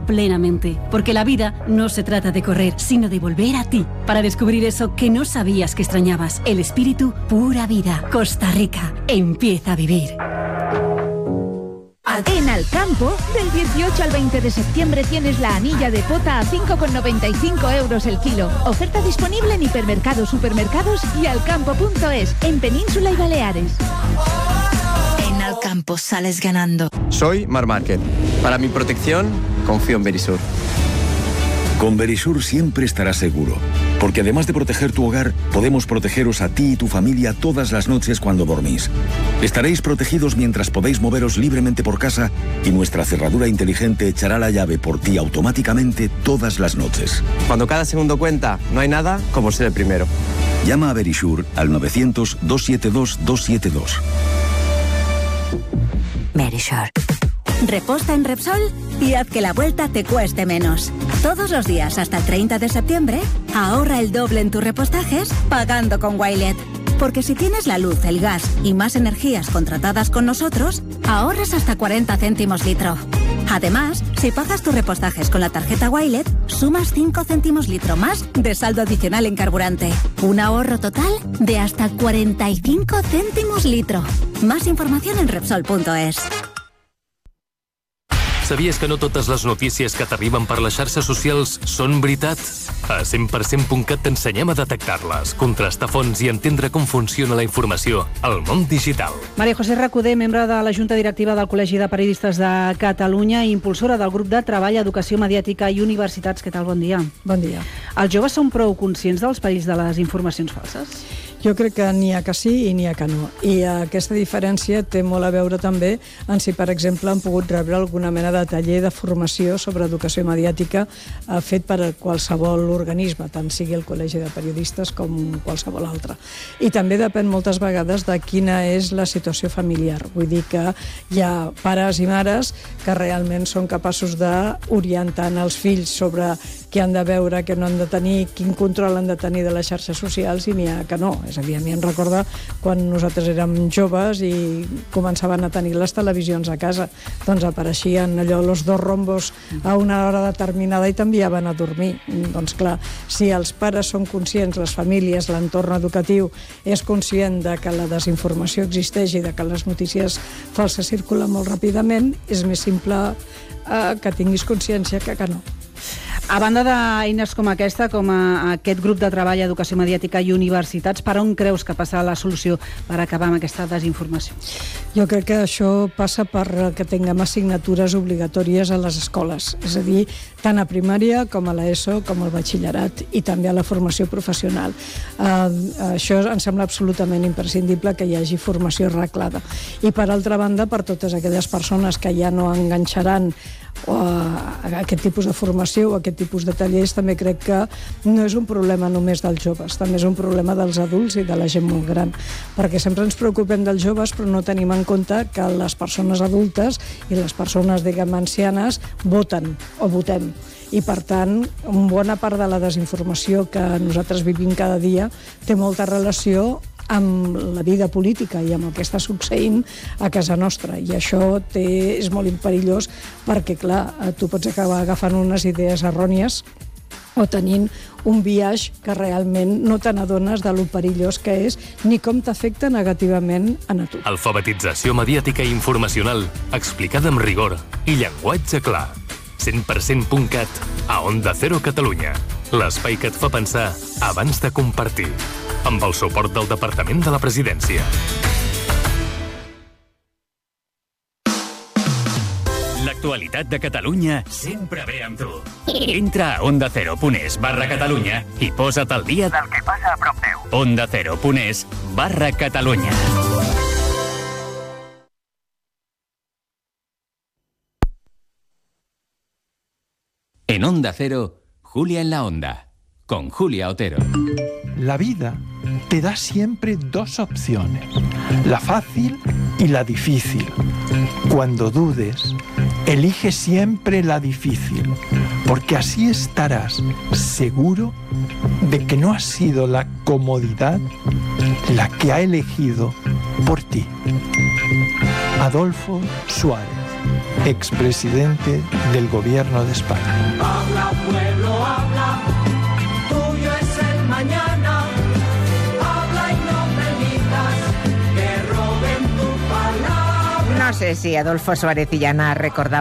plenamente. Porque la vida no se trata de correr, sino de volver a ti. Para descubrir eso que no sabías que extrañabas. El espíritu pura vida. Costa Rica. Empieza a vivir. En Alcampo, del 18 al 20 de septiembre tienes la anilla de pota a 5,95 euros el kilo. Oferta disponible en hipermercados, supermercados y alcampo.es, en Península y Baleares. En Alcampo sales ganando. Soy Mar Márquez. Para mi protección, confío en Verisur. Con Verisur siempre estarás seguro, porque además de proteger tu hogar, podemos protegeros a ti y tu familia todas las noches cuando dormís. Estaréis protegidos mientras podéis moveros libremente por casa y nuestra cerradura inteligente echará la llave por ti automáticamente todas las noches. Cuando cada segundo cuenta, no hay nada como ser el primero. Llama a Verisur al 900-272-272. Verisur. Reposta en Repsol y haz que la vuelta te cueste menos. Todos los días hasta el 30 de septiembre, ahorra el doble en tus repostajes pagando con Wilet. Porque si tienes la luz, el gas y más energías contratadas con nosotros, ahorras hasta 40 céntimos litro. Además, si pagas tus repostajes con la tarjeta Wilet, sumas 5 céntimos litro más de saldo adicional en carburante. Un ahorro total de hasta 45 céntimos litro. Más información en Repsol.es. Sabies que no totes les notícies que t'arriben per les xarxes socials són veritat? A 100%.cat t'ensenyem a detectar-les, contrastar fonts i entendre com funciona la informació al món digital. Maria José Recoder, membre de la Junta Directiva del Col·legi de Periodistes de Catalunya i impulsora del grup de treball Educació Mediàtica i Universitats. Què tal? Bon dia. Bon dia. Els joves són prou conscients dels perills de les informacions falses? Jo crec que n'hi ha que sí i n'hi ha que no. I aquesta diferència té molt a veure també en si, per exemple, han pogut rebre alguna mena de taller de formació sobre educació mediàtica fet per qualsevol organisme, tant sigui el Col·legi de Periodistes com qualsevol altre. I també depèn moltes vegades de quina és la situació familiar. Vull dir que hi ha pares i mares que realment són capaços d'orientar els fills sobre què han de veure, què no han de tenir, quin control han de tenir de les xarxes socials, i n'hi ha que no. És a dir, a mi em recorda quan nosaltres érem joves i començaven a tenir les televisions a casa, doncs apareixien allò, los dos rombos a una hora determinada i t'enviaven a dormir. Doncs clar, si els pares són conscients, les famílies, l'entorn educatiu és conscient de que la desinformació existeix i de que les notícies falses circulen molt ràpidament, és més simple que tinguis consciència que no. A banda d'eines com aquesta, com aquest grup de treball Educació Mediàtica i Universitats, per on creus que passa la solució per acabar amb aquesta desinformació? Jo crec que això passa per que tinguem assignatures obligatòries a les escoles, és a dir, tant a primària com a l'ESO, com al batxillerat i també a la formació professional. Això em sembla absolutament imprescindible que hi hagi formació reglada. I per altra banda, per totes aquelles persones que ja no enganxaran aquest tipus de formació o aquest tipus de tallers, també crec que no és un problema només dels joves, també és un problema dels adults i de la gent molt gran, perquè sempre ens preocupem dels joves però no tenim en compte que les persones adultes i les persones, diguem, ancianes voten o votem. I per tant, bona part de la desinformació que nosaltres vivim cada dia té molta relació amb la vida política i amb el que està succeint a casa nostra, i això és molt perillós perquè, clar, tu pots acabar agafant unes idees errònies o tenint un biaix que realment no te n'adones de lo perillós que és ni com t'afecta negativament a tu. Alfabetització mediàtica i informacional, explicada amb rigor i llenguatge clar. 100%.cat a Onda Cero Catalunya. L'espai que et fa pensar abans de compartir. Amb el suport del Departament de la Presidència. L'actualitat de Catalunya sempre ve amb tu. Entra a ondacero.es/Catalunya i posa't al dia del que passa a prop teu. ondacero.es/Catalunya. En Onda Cero, Julia en la Onda, con Julia Otero. La vida te da siempre dos opciones, la fácil y la difícil. Cuando dudes, elige siempre la difícil, porque así estarás seguro de que no ha sido la comodidad la que ha elegido por ti. Adolfo Suárez. expresidente del Gobierno de España. Habla, pueblo, habla, tuyo es el mañana. Habla y no permitas que roben tu palabra. No sé si Adolfo Suárez Illana recordaba